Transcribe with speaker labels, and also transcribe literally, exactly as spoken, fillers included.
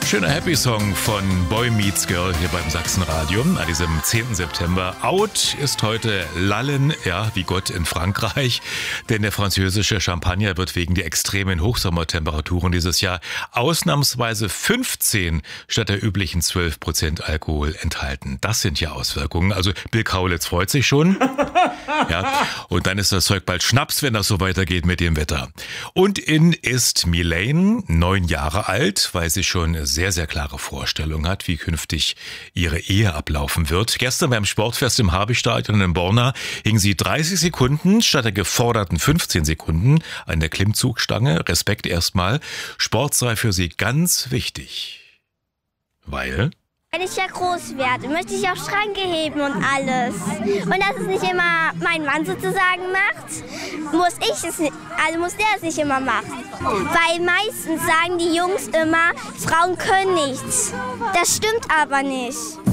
Speaker 1: Schöner Happy-Song von Boy Meets Girl hier beim Sachsenradio an diesem zehnten September. Out ist heute Lallen, ja, wie Gott in Frankreich, denn der französische Champagner wird wegen der extremen Hochsommertemperaturen dieses Jahr ausnahmsweise fünfzehn statt der üblichen zwölf Prozent Alkohol enthalten. Das sind ja Auswirkungen. Also Bill Kaulitz freut sich schon. Ja, und dann ist das Zeug bald Schnaps, wenn das so weitergeht mit dem Wetter. Und in ist Milane, neun Jahre alt, weil sie schon sehr, sehr klare Vorstellung hat, wie künftig ihre Ehe ablaufen wird. Gestern beim Sportfest im Habichtstadion in Borna hing sie dreißig Sekunden statt der geforderten fünfzehn Sekunden an der Klimmzugstange. Respekt erstmal. Sport sei für sie ganz wichtig. Weil...
Speaker 2: Wenn ich ja groß werde, möchte ich auch Schranke heben und alles. Und dass es nicht immer mein Mann sozusagen macht, muss ich es nicht, also muss der es nicht immer machen. Weil meistens sagen die Jungs immer, Frauen können nichts. Das stimmt aber nicht.